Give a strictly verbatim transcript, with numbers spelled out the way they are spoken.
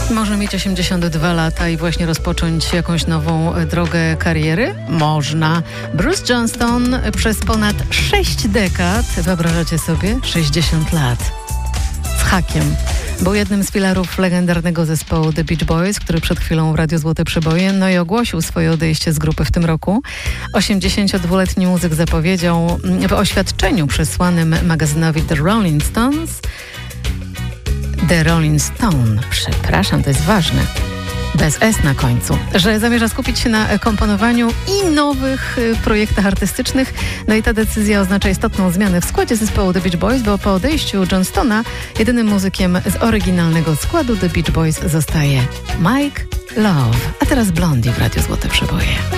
Można mieć osiemdziesiąt dwa lata i właśnie rozpocząć jakąś nową drogę kariery? Można. Bruce Johnston przez ponad sześć dekad, wyobrażacie sobie, sześćdziesiąt lat. Z hakiem. Był jednym z filarów legendarnego zespołu The Beach Boys, który przed chwilą w Radiu Złote Przeboje, no i ogłosił swoje odejście z grupy w tym roku. osiemdziesięciodwuletni muzyk zapowiedział w oświadczeniu przesłanym magazynowi The Rolling Stones, The Rolling Stone, przepraszam, to jest ważne, bez S na końcu, że zamierza skupić się na komponowaniu i nowych y, projektach artystycznych. No i ta decyzja oznacza istotną zmianę w składzie zespołu The Beach Boys, bo po odejściu Johnstona jedynym muzykiem z oryginalnego składu The Beach Boys zostaje Mike Love. A teraz Blondie w Radiu Złote Przeboje.